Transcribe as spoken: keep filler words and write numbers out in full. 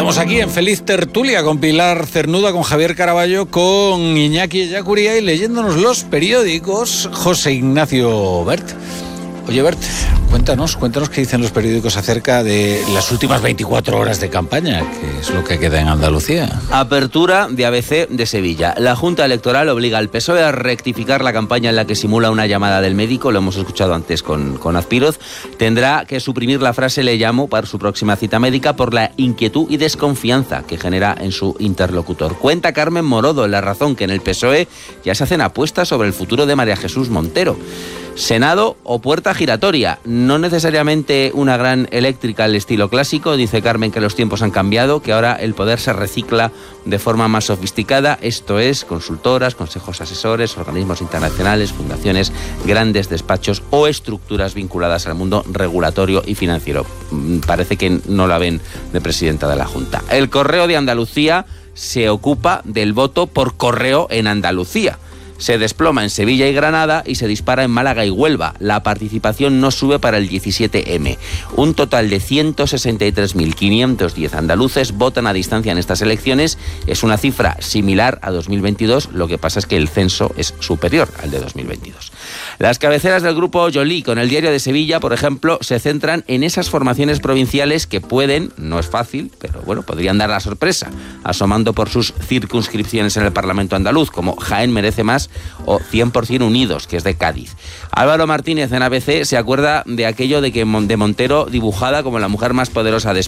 Estamos aquí en Feliz Tertulia con Pilar Cernuda, con Javier Caraballo, con Iñaki Ellacuría y leyéndonos los periódicos, José Ignacio Bert. Oye, Bert, cuéntanos, cuéntanos qué dicen los periódicos acerca de las últimas veinticuatro horas de campaña, que es lo que queda en Andalucía. Apertura de A B C de Sevilla. La Junta Electoral obliga al P S O E a rectificar la campaña en la que simula una llamada del médico, lo hemos escuchado antes con, con Azpiroz. Tendrá que suprimir la frase "le llamo" para su próxima cita médica por la inquietud y desconfianza que genera en su interlocutor. Cuenta Carmen Morodo en La Razón que en el P S O E ya se hacen apuestas sobre el futuro de María Jesús Montero. Senado o puerta giratoria, no necesariamente una gran eléctrica al estilo clásico. Dice Carmen que los tiempos han cambiado, que ahora el poder se recicla de forma más sofisticada, esto es, consultoras, consejos asesores, organismos internacionales, fundaciones, grandes despachos o estructuras vinculadas al mundo regulatorio y financiero. Parece que no la ven de presidenta de la Junta. El Correo de Andalucía se ocupa del voto por correo en Andalucía. Se desploma en Sevilla y Granada y se dispara en Málaga y Huelva. La participación no sube para el diecisiete eme. Un total de ciento sesenta y tres mil quinientos diez andaluces votan a distancia en estas elecciones. Es una cifra similar a dos mil veintidós, lo que pasa es que el censo es superior al de dos mil veintidós. Las cabeceras del grupo Joly con el Diario de Sevilla, por ejemplo, se centran en esas formaciones provinciales que pueden, no es fácil, pero bueno, podrían dar la sorpresa, asomando por sus circunscripciones en el Parlamento andaluz, como Jaén Merece Más o cien por ciento Unidos, que es de Cádiz. Álvaro Martínez en A B C se acuerda de aquello de que de Montero dibujada como la mujer más poderosa de España.